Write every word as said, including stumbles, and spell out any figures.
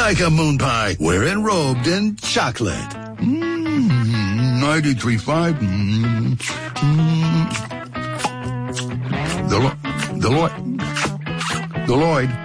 like a moon pie. We're enrobed in chocolate. Mmm, ninety-three point five. Mmm, mmm. Deloitte. Deloitte. Deloitte.